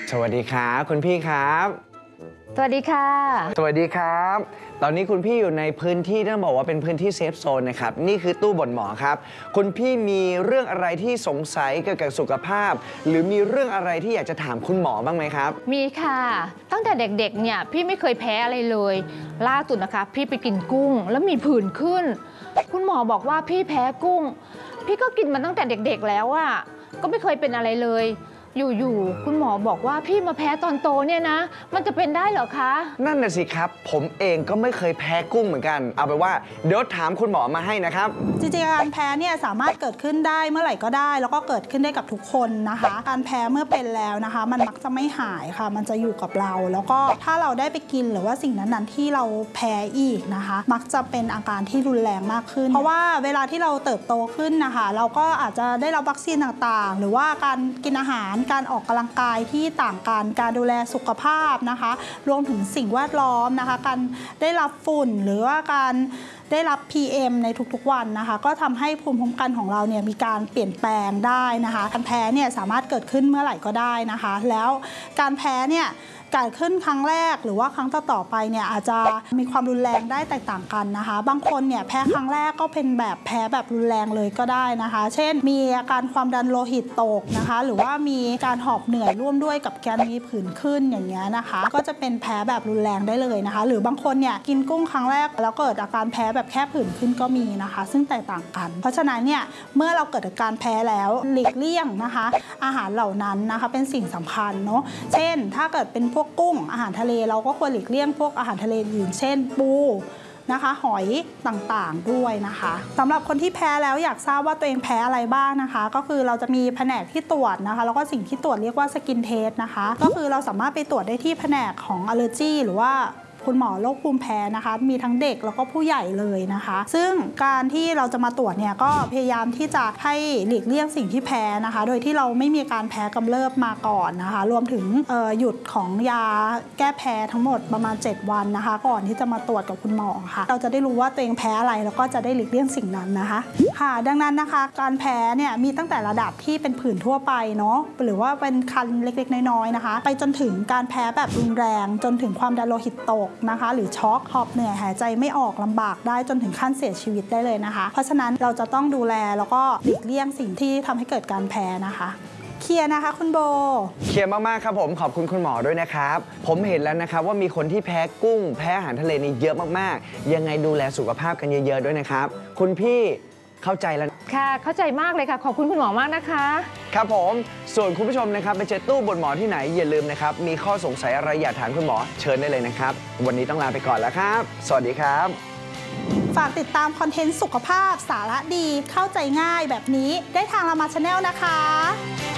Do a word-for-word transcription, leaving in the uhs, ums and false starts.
สวัสดีครับคุณพี่ครับสวัสดีค่ะสวัสดีครับตอนนี้คุณพี่อยู่ในพื้นที่ต้องบอกว่าเป็นพื้นที่เซฟโซนนะครับนี่คือตู้บ่นหมอครับคุณพี่มีเรื่องอะไรที่สงสัยเกี่ยวกับสุขภาพหรือมีเรื่องอะไรที่อยากจะถามคุณหมอบ้างไหมครับมีค่ะตั้งแต่เด็กๆเนี่ยพี่ไม่เคยแพ้อะไรเลยล่าสุดนะคะพี่ไปกินกุ้งแล้วมีผื่นขึ้นคุณหมอบอกว่าพี่แพ้กุ้งพี่ก็กินมาตั้งแต่เด็กๆแล้วอะก็ไม่เคยเป็นอะไรเลยอยู่ๆคุณหมอบอกว่าพี่มาแพ้ตอนโตเนี่ยนะมันจะเป็นได้เหรอคะนั่นน่ะสิครับผมเองก็ไม่เคยแพ้กุ้งเหมือนกันเอาไปว่าเดี๋ยวถามคุณหมอมาให้นะครับจริงๆการแพ้เนี่ยสามารถเกิดขึ้นได้เมื่อไหร่ก็ได้แล้วก็เกิดขึ้นได้กับทุกคนนะคะการแพ้เมื่อเป็นแล้วนะคะมันมักจะไม่หายค่ะมันจะอยู่กับเราแล้วก็ถ้าเราได้ไปกินหรือว่าสิ่งนั้นๆที่เราแพ้อีกนะคะมักจะเป็นอาการที่รุนแรงมากขึ้นเพราะว่าเวลาที่เราเติบโตขึ้นนะคะเราก็อาจจะได้รับวัคซีนต่างๆหรือว่าการกินอาหารการออกกำลังกายที่ต่างกันการดูแลสุขภาพนะคะรวมถึงสิ่งแวดล้อมนะคะการได้รับฝุ่นหรือว่าการได้รับ พี เอ็ม ในทุกๆวันนะคะก็ทำให้ภูมิคุ้มกันของเราเนี่ยมีการเปลี่ยนแปลงได้นะคะการแพ้เนี่ยสามารถเกิดขึ้นเมื่อไหร่ก็ได้นะคะแล้วการแพ้เนี่ยเกิดขึ้นครั้งแรกหรือว่าครั้งต่อๆไปเนี่ยอาจจะมีความรุนแรงได้แตกต่างกันนะคะบางคนเนี่ยแพ้ครั้งแรกก็เป็นแบบแพ้แบบรุนแรงเลยก็ได้นะคะเช่นมีอาการความดันโลหิตตกนะคะหรือว่ามีการหอบเหนื่อยร่วมด้วยกับการมีผื่นขึ้นอย่างเงี้ยนะคะก็จะเป็นแพ้แบบรุนแรงได้เลยนะคะหรือบางคนเนี่ยกินกุ้งครั้งแรกแล้วเกิดอาการแพ้แบบแค่ผื่นขึ้นก็มีนะคะซึ่งแตกต่างกันเพราะฉะนั้นเนี่ยเมื่อเราเกิดอาการแพ้แล้วหลีกเลี่ยงนะคะอาหารเหล่านั้นนะคะเป็นสิ่งสำคัญเนาะเช่นถ้าเกิดเป็นพวกกุ้งอาหารทะเลเราก็ควรหลีกเลี่ยงพวกอาหารทะเลอื่นเช่นปูนะคะหอยต่างๆด้วยนะคะสำหรับคนที่แพ้แล้วอยากทราบว่าตัวเองแพ้อะไรบ้างนะคะก็คือเราจะมีแผนกที่ตรวจนะคะแล้วก็สิ่งที่ตรวจเรียกว่าสกินเทสนะคะก็คือเราสามารถไปตรวจได้ที่แผนกของอัลเลอร์จีหรือว่าคุณหมอโรคภูมิแพ้นะคะมีทั้งเด็กแล้วก็ผู้ใหญ่เลยนะคะซึ่งการที่เราจะมาตรวจเนี่ยก็พยายามที่จะให้หลีกเลี่ยงสิ่งที่แพ้นะคะโดยที่เราไม่มีการแพ้กำเริบมาก่อนนะคะรวมถึงหยุดของยาแก้แพ้ทั้งหมดประมาณเจ็ดวันนะคะก่อนที่จะมาตรวจกับคุณหมอค่ะเราจะได้รู้ว่าตัวเองแพ้อะไรแล้วก็จะได้หลีกเลี่ยงสิ่งนั้นนะคะค่ะดังนั้นนะคะการแพ้เนี่ยมีตั้งแต่ระดับที่เป็นผื่นทั่วไปเนาะหรือว่าเป็นคันเล็กๆน้อยๆนะคะไปจนถึงการแพ้แบบรุนแรงจนถึงความดันโลหิตตกนะคะหรือช็อกหอบเหนื่อยหายใจไม่ออกลำบากได้จนถึงขั้นเสียชีวิตได้เลยนะคะเพราะฉะนั้นเราจะต้องดูแลแล้วก็หลีกเลี่ยงสิ่งที่ทำให้เกิดการแพ้นะคะเคลียร์นะคะคุณโบเคลียร์มากๆครับผมขอบคุณคุณหมอด้วยนะครับผมเห็นแล้วนะครับว่ามีคนที่แพ้กุ้งแพ้อาหารทะเลนี่เยอะมากๆยังไงดูแลสุขภาพกันเยอะๆด้วยนะครับคุณพี่เข้าใจแล้วค่ะเข้าใจมากเลยค่ะขอบคุณคุณหมอมากนะคะครับผมส่วนคุณผู้ชมนะครับไปเจอตู้บ่นหมอที่ไหนอย่าลืมนะครับมีข้อสงสัยอะไรอยากถามคุณหมอเชิญได้เลยนะครับวันนี้ต้องลาไปก่อนแล้วครับสวัสดีครับฝากติดตามคอนเทนต์สุขภาพสาระดีเข้าใจง่ายแบบนี้ได้ทางรามาชาแนลนะคะ